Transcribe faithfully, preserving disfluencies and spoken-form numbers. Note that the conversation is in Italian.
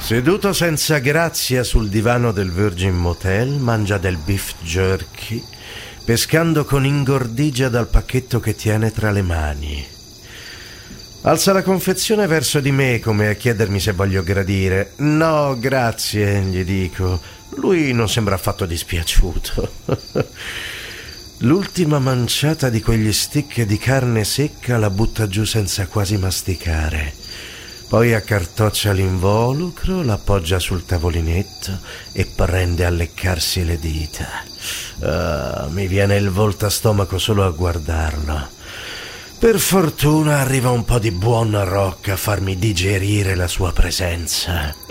Seduto senza grazia sul divano del Virgin Motel, mangia del beef jerky, pescando con ingordigia dal pacchetto che tiene tra le mani. Alza la confezione verso di me come a chiedermi se voglio gradire. No, grazie, gli dico. Lui non sembra affatto dispiaciuto. L'ultima manciata di quegli stick di carne secca la butta giù senza quasi masticare. Poi accartoccia l'involucro, l'appoggia sul tavolinetto e prende a leccarsi le dita. Uh, mi viene il volto a stomaco solo a guardarlo. Per fortuna arriva un po' di buon rock a farmi digerire la sua presenza.